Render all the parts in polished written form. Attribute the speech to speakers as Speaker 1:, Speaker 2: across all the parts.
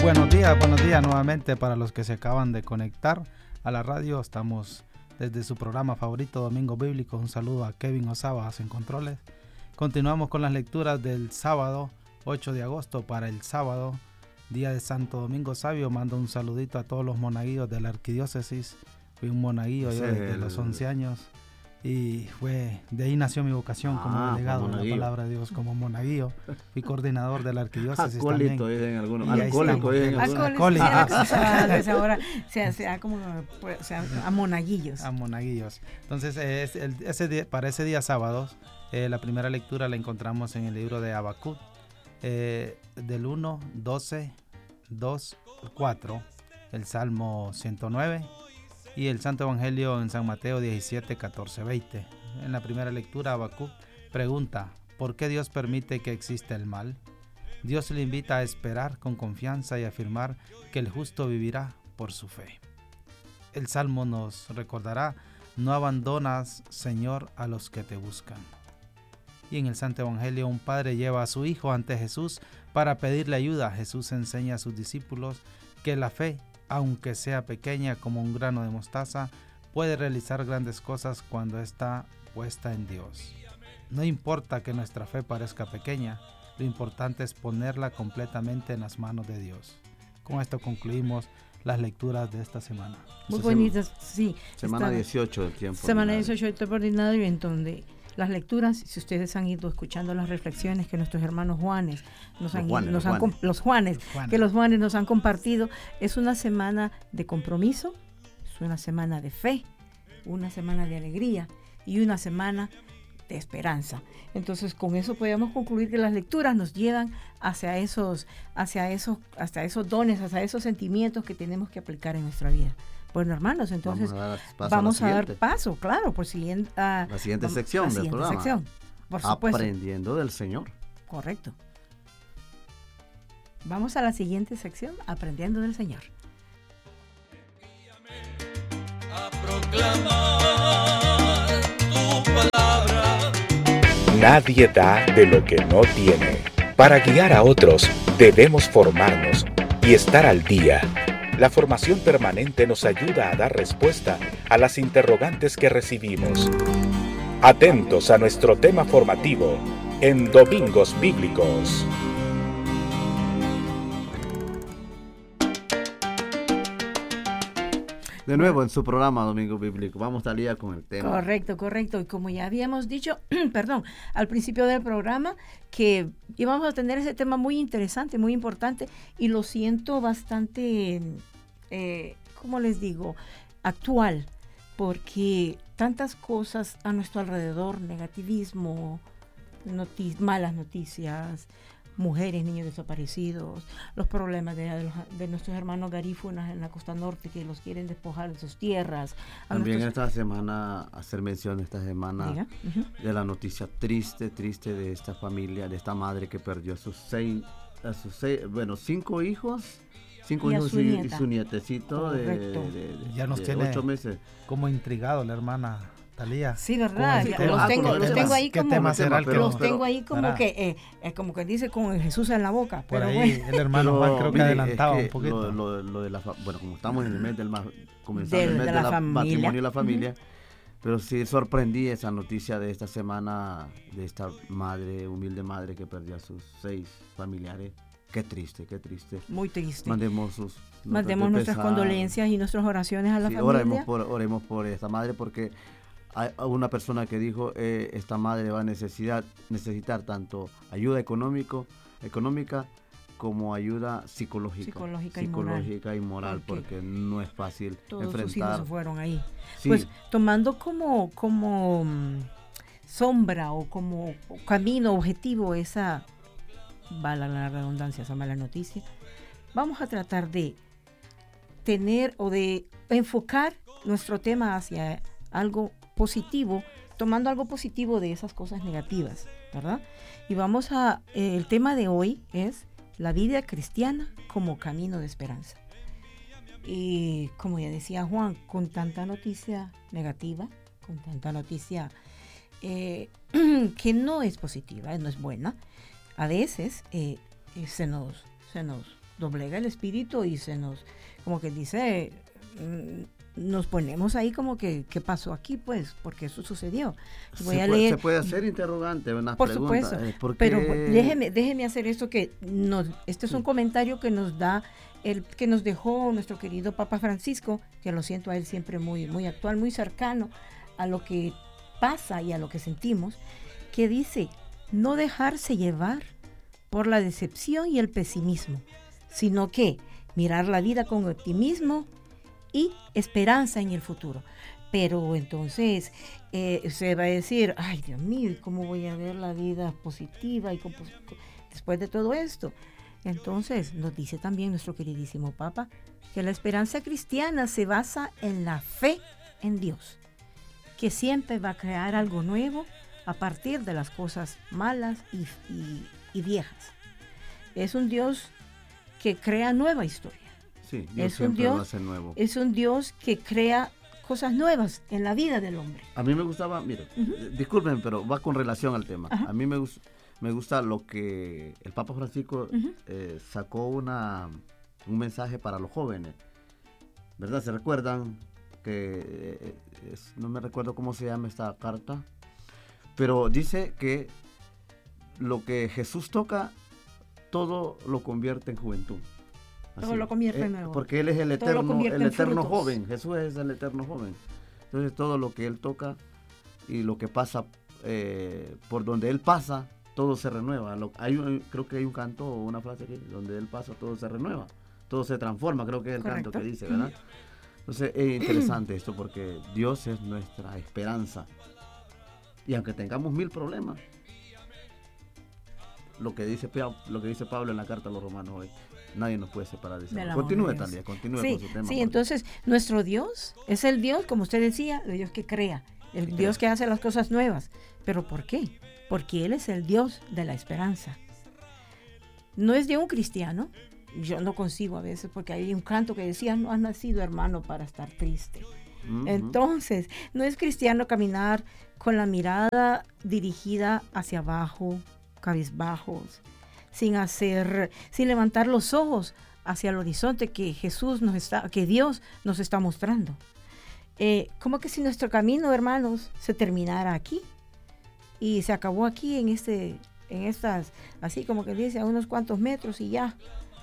Speaker 1: Buenos días nuevamente para los que se acaban de conectar a la radio. Estamos desde su programa favorito, Domingo Bíblico. Un saludo a Kevin Osabas en controles. Continuamos con las lecturas del sábado 8 de agosto para el sábado, día de Santo Domingo Sabio. Mando un saludito a todos los monaguillos de la arquidiócesis. Fui un monaguillo yo desde los 11 años. Y de ahí nació mi vocación como delegado de la palabra de Dios, como monaguillo. Fui coordinador de la arquidiócesis
Speaker 2: acólito,
Speaker 1: también.
Speaker 2: Dicen algunos.
Speaker 1: Alcohólico,
Speaker 2: Dicen algunos.
Speaker 3: Ahora se da como a monaguillos.
Speaker 1: A monaguillos. Entonces, para ese día sábado, la primera lectura la encontramos en el libro de Habacuc, del 1, 12, 2, 4, el Salmo 109. Y el Santo Evangelio en San Mateo 17, 14, 20. En la primera lectura, Habacuc pregunta: ¿por qué Dios permite que exista el mal? Dios le invita a esperar con confianza y afirmar que el justo vivirá por su fe. El Salmo nos recordará: no abandonas, Señor, a los que te buscan. Y en el Santo Evangelio, un padre lleva a su hijo ante Jesús para pedirle ayuda. Jesús enseña a sus discípulos que la fe, aunque sea pequeña como un grano de mostaza, puede realizar grandes cosas cuando está puesta en Dios. No importa que nuestra fe parezca pequeña, lo importante es ponerla completamente en las manos de Dios. Con esto concluimos las lecturas de esta semana.
Speaker 3: Muy bonitas, sí.
Speaker 2: Semana 18 del tiempo.
Speaker 3: Semana 18 del tiempo ordinario, en donde las lecturas, si ustedes han ido escuchando las reflexiones que nuestros hermanos Juanes nos han compartido, es una semana de compromiso, es una semana de fe, una semana de alegría y una semana de esperanza. Entonces, con eso podemos concluir que las lecturas nos llevan hacia esos dones, hacia esos sentimientos que tenemos que aplicar en nuestra vida. Bueno, hermanos, entonces vamos a dar paso, claro, por la siguiente sección del programa. Por supuesto.
Speaker 2: Aprendiendo del Señor.
Speaker 3: Correcto. Vamos a la siguiente sección, Aprendiendo del Señor.
Speaker 4: A proclamar tu palabra.
Speaker 5: Nadie da de lo que no tiene. Para guiar a otros, debemos formarnos y estar al día. La formación permanente nos ayuda a dar respuesta a las interrogantes que recibimos. Atentos a nuestro tema formativo en Domingos Bíblicos.
Speaker 2: De nuevo en su programa Domingo Bíblico. Vamos a liar con el tema.
Speaker 3: Correcto. Y como ya habíamos dicho, al principio del programa, que íbamos a tener ese tema muy interesante, muy importante, y lo siento bastante, ¿cómo les digo?, actual, porque tantas cosas a nuestro alrededor, negativismo, malas noticias, mujeres, niños desaparecidos, los problemas de nuestros hermanos garífunas en la costa norte que los quieren despojar de sus tierras.
Speaker 2: También esta semana, hacer mención de la noticia triste de esta familia, de esta madre que perdió a sus 5 hijos. 5 hijos y su nietecito de
Speaker 1: ya nos tiene
Speaker 2: 8 meses.
Speaker 1: Como intrigado la hermana Talía.
Speaker 3: Sí, verdad. Los tengo ahí como que dice con Jesús en la boca.
Speaker 1: Por ahí el hermano Juan creo que adelantaba un poquito.
Speaker 2: Lo de como estamos en el mes del matrimonio y la familia, pero sí sorprendí esa noticia de esta semana de esta humilde madre que perdió a sus 6 familiares. Qué triste.
Speaker 3: Muy triste.
Speaker 2: Mandemos
Speaker 3: nuestras condolencias y nuestras oraciones a la familia.
Speaker 2: Oremos por esta madre, porque hay una persona que dijo, esta madre va a necesitar tanto ayuda económica como ayuda psicológica y moral, porque no es fácil
Speaker 3: todos
Speaker 2: enfrentar.
Speaker 3: Sus hijos se fueron ahí.
Speaker 2: Sí.
Speaker 3: Pues tomando como sombra o como camino objetivo esa, vale la redundancia, esa mala noticia, vamos a tratar de tener o de enfocar nuestro tema hacia algo positivo, tomando algo positivo de esas cosas negativas, ¿verdad? Y el tema de hoy es la vida cristiana como camino de esperanza. Y como ya decía Juan, con tanta noticia negativa, con tanta noticia que no es positiva, no es buena, a veces se nos doblega el espíritu y se nos, como que dice, nos ponemos ahí como que, ¿qué pasó aquí? Pues, porque eso sucedió. Voy a leer.
Speaker 2: Se puede hacer interrogante, unas
Speaker 3: por
Speaker 2: preguntas.
Speaker 3: Supuesto, pero déjeme hacer esto este es un comentario que nos da, que nos dejó nuestro querido Papa Francisco, que lo siento a él siempre muy, muy actual, muy cercano a lo que pasa y a lo que sentimos, que dice, no dejarse llevar por la decepción y el pesimismo, sino que mirar la vida con optimismo y esperanza en el futuro. Pero entonces se va a decir, ay Dios mío, ¿cómo voy a ver la vida positiva y después de todo esto? Entonces nos dice también nuestro queridísimo Papa que la esperanza cristiana se basa en la fe en Dios, que siempre va a crear algo nuevo a partir de las cosas malas y viejas. Es un Dios que crea nueva historia.
Speaker 2: Sí, Dios siempre lo hace nuevo.
Speaker 3: Es un Dios que crea cosas nuevas en la vida del hombre.
Speaker 2: A mí me gustaba, mire, disculpen, pero va con relación al tema. A mí me gusta lo que el Papa Francisco sacó un mensaje para los jóvenes, ¿verdad? ¿Se recuerdan? Que no me recuerdo cómo se llama esta carta, pero dice que lo que Jesús toca, todo lo convierte en juventud. Así,
Speaker 3: todo lo convierte en nuevo.
Speaker 2: Porque Él es el eterno joven. Jesús es el eterno joven. Entonces todo lo que Él toca y lo que pasa por donde Él pasa, todo se renueva. Creo que hay un canto o una frase aquí, donde Él pasa, todo se renueva, todo se transforma, creo que es el
Speaker 3: Correcto.
Speaker 2: canto que dice, ¿verdad? Entonces es interesante esto porque Dios es nuestra esperanza. Y aunque tengamos 1000 problemas, lo que dice Pablo en la carta a los romanos hoy, nadie nos puede separar de eso. Continúe, Talia, continúe con su tema.
Speaker 3: Sí, entonces nuestro Dios es el Dios, como usted decía, el Dios que crea, el Dios que hace las cosas nuevas. ¿Pero por qué? Porque Él es el Dios de la esperanza. No es de un cristiano. Yo no consigo a veces, porque hay un canto que decía, no has nacido, hermano, para estar triste. Entonces, no es cristiano caminar con la mirada dirigida hacia abajo, cabizbajos, sin levantar los ojos hacia el horizonte que Dios nos está mostrando. Como que si nuestro camino, hermanos, se terminara aquí y se acabó aquí en estas, así como que dice, a unos cuantos metros y ya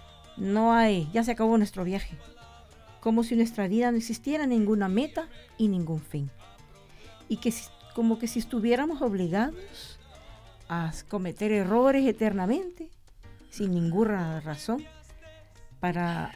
Speaker 3: se acabó nuestro viaje. Como si nuestra vida no existiera ninguna meta y ningún fin. Y como que si estuviéramos obligados a cometer errores eternamente, sin ninguna razón, para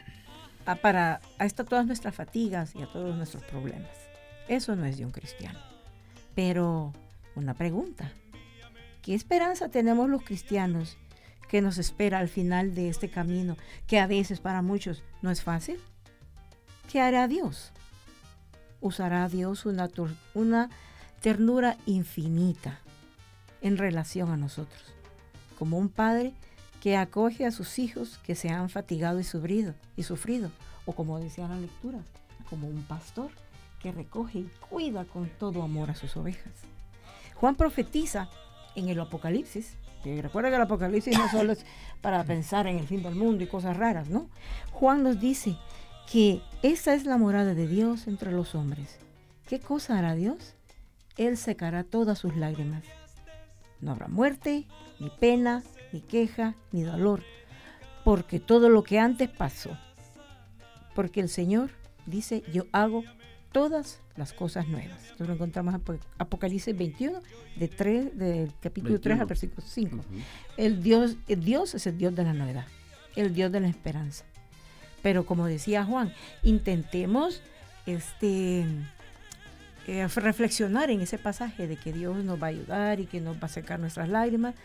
Speaker 3: todas nuestras fatigas y a todos nuestros problemas. Eso no es de un cristiano. Pero una pregunta, ¿qué esperanza tenemos los cristianos que nos espera al final de este camino, que a veces para muchos no es fácil? ¿Qué hará Dios? Usará Dios una ternura infinita en relación a nosotros, como un padre que acoge a sus hijos que se han fatigado y sufrido, o como decía la lectura, como un pastor que recoge y cuida con todo amor a sus ovejas. Juan profetiza en el Apocalipsis. Recuerda que el Apocalipsis no solo es para pensar en el fin del mundo y cosas raras, ¿no? Juan nos dice que esa es la morada de Dios entre los hombres. ¿Qué cosa hará Dios? Él secará todas sus lágrimas. No habrá muerte, ni pena, ni queja, ni dolor, porque todo lo que antes pasó. Porque el Señor dice, yo todas las cosas nuevas. Nosotros lo encontramos en Apocalipsis 21, del capítulo 3 al versículo 5. El Dios es el Dios de la novedad, el Dios de la esperanza. Pero como decía Juan, intentemos reflexionar en ese pasaje de que Dios nos va a ayudar y que nos va a secar nuestras lágrimas,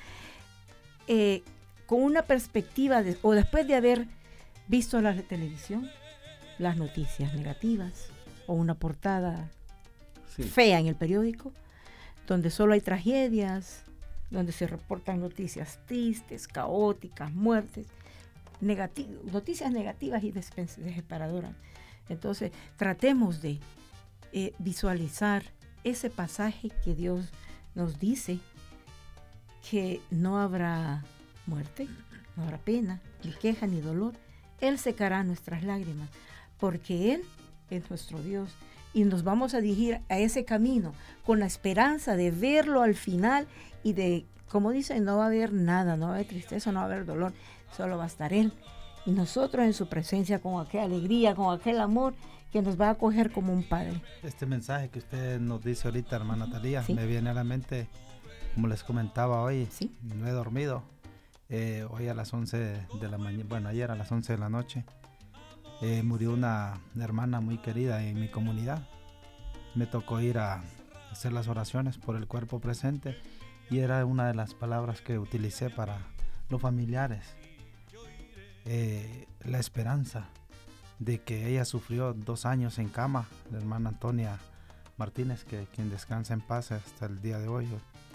Speaker 3: con una perspectiva o después de haber visto la televisión, las noticias negativas, o una portada fea en el periódico, donde solo hay tragedias, donde se reportan noticias tristes, caóticas, muertes, noticias negativas y desesperadoras. Entonces, tratemos de visualizar ese pasaje que Dios nos dice que no habrá muerte, no habrá pena, ni queja, ni dolor Él secará nuestras lágrimas, porque Él es nuestro Dios. Y nos vamos a dirigir a ese camino con la esperanza de verlo al final y de, como dicen, no va a haber nada, no va a haber tristeza, no va a haber dolor, solo va a estar Él. Y nosotros en su presencia con aquella alegría, con aquel amor que nos va a acoger como un padre.
Speaker 1: Este mensaje que usted nos dice ahorita, hermana Talía,
Speaker 3: Sí.
Speaker 1: me viene a la mente, como les comentaba hoy,
Speaker 3: Sí.
Speaker 1: no he dormido. Hoy a las 11 de la mañana, bueno, ayer a las 11 de la noche, murió una hermana muy querida en mi comunidad. Me tocó ir a hacer las oraciones por el cuerpo presente y era una de las palabras que utilicé para los familiares. La esperanza de que ella sufrió 2 años en cama, la hermana Antonia Martínez, quien descansa en paz hasta el día de hoy.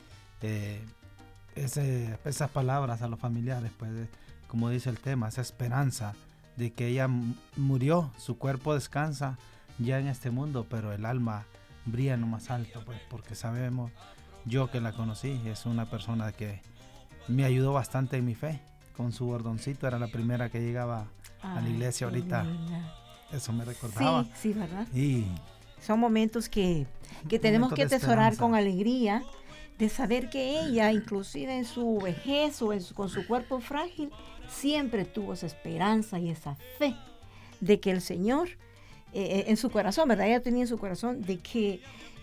Speaker 1: Esas palabras a los familiares, pues, como dice el tema, esa esperanza de que ella murió, su cuerpo descansa ya en este mundo, pero el alma brilla en lo más alto, pues, porque sabemos, yo que la conocí, es una persona que me ayudó bastante en mi fe. Con su bordoncito, era la primera que llegaba a la iglesia ahorita. Eso me recordaba.
Speaker 3: Sí, sí, ¿verdad?
Speaker 1: Y
Speaker 3: son momentos que tenemos
Speaker 1: momentos
Speaker 3: que
Speaker 1: de
Speaker 3: atesorar
Speaker 1: esperanza.
Speaker 3: con alegría, de saber que ella, inclusive en su vejez o con su cuerpo frágil, siempre tuvo esa esperanza y esa fe de que el Señor, en su corazón, ¿verdad? Ella tenía en su corazón de que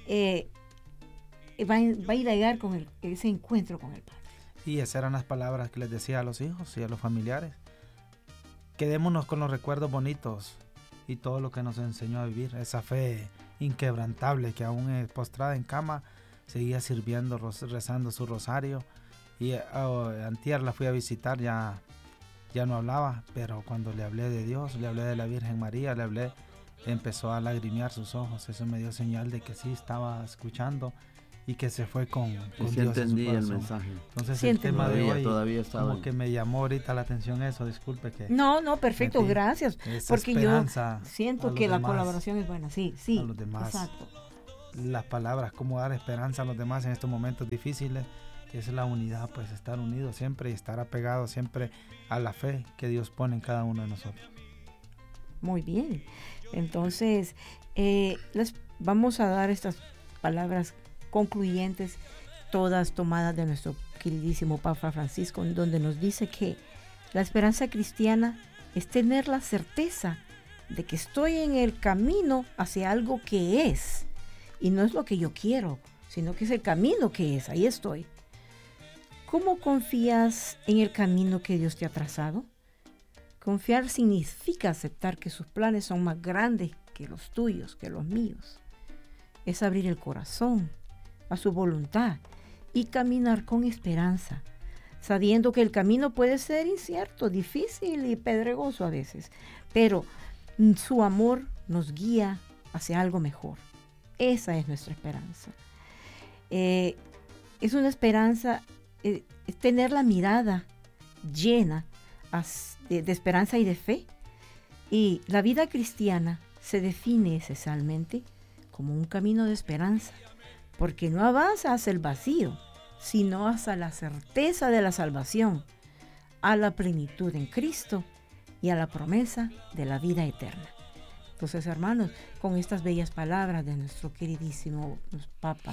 Speaker 3: va a ir a llegar con ese encuentro con el Padre.
Speaker 1: Y esas eran las palabras que les decía a los hijos y a los familiares. Quedémonos con los recuerdos bonitos y todo lo que nos enseñó a vivir. Esa fe inquebrantable que aún postrada en cama seguía sirviendo, rezando su rosario. Y antier la fui a visitar, ya no hablaba, pero cuando le hablé de Dios, le hablé de la Virgen María, empezó a lagrimear sus ojos. Eso me dio señal de que sí estaba escuchando y que se fue con
Speaker 2: Sí
Speaker 1: Dios en su
Speaker 2: entendí el
Speaker 1: corazón.
Speaker 2: mensaje.
Speaker 1: Entonces
Speaker 3: Sí
Speaker 1: el
Speaker 3: entendí.
Speaker 1: tema de hoy
Speaker 2: Todavía estaba
Speaker 1: como que me llamó ahorita la atención eso, disculpe que
Speaker 3: No, perfecto,
Speaker 1: En fin,
Speaker 3: gracias.
Speaker 1: esa
Speaker 3: Porque yo
Speaker 1: esperanza a
Speaker 3: siento
Speaker 1: los
Speaker 3: que la
Speaker 1: demás,
Speaker 3: colaboración es buena, sí,
Speaker 1: a los demás.
Speaker 3: exacto.
Speaker 1: las palabras, cómo dar esperanza a los demás en estos momentos difíciles, es la unidad, pues estar unidos siempre y estar apegados siempre a la fe que Dios pone en cada uno de nosotros.
Speaker 3: Muy bien. Entonces, les vamos a dar estas palabras concluyentes, todas tomadas de nuestro queridísimo Papa Francisco, en donde nos dice que la esperanza cristiana es tener la certeza de que estoy en el camino hacia algo que es, y no es lo que yo quiero, sino que es el camino que es, ahí estoy. ¿Cómo confías en el camino que Dios te ha trazado? Confiar significa aceptar que sus planes son más grandes que los tuyos, que los míos. Es abrir el corazón a su voluntad y caminar con esperanza, sabiendo que el camino puede ser incierto, difícil y pedregoso a veces, pero su amor nos guía hacia algo mejor. Esa es nuestra esperanza. Es una esperanza, es tener la mirada llena de esperanza y de fe. Y la vida cristiana se define esencialmente como un camino de esperanza, porque no avanza hacia el vacío, sino hacia la certeza de la salvación, a la plenitud en Cristo y a la promesa de la vida eterna. Entonces, hermanos, con estas bellas palabras de nuestro queridísimo Papa,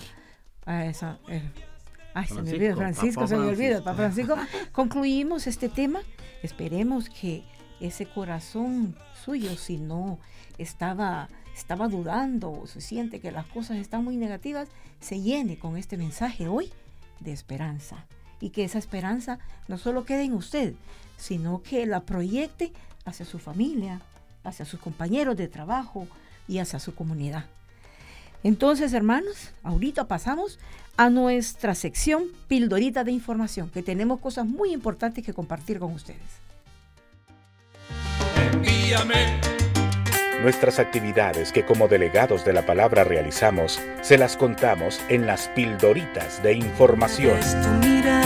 Speaker 3: Papa Francisco, concluimos este tema. Esperemos que ese corazón suyo, si no estaba dudando o se siente que las cosas están muy negativas, se llene con este mensaje hoy de esperanza, y que esa esperanza no solo quede en usted, sino que la proyecte hacia su familia, hacia sus compañeros de trabajo y hacia su comunidad. Entonces, hermanos, ahorita pasamos a nuestra sección Pildorita de Información, que tenemos cosas muy importantes que compartir con ustedes.
Speaker 4: Envíame.
Speaker 5: Nuestras actividades que como delegados de la palabra realizamos, se las contamos en las Pildoritas de Información.
Speaker 6: Es tu mirada.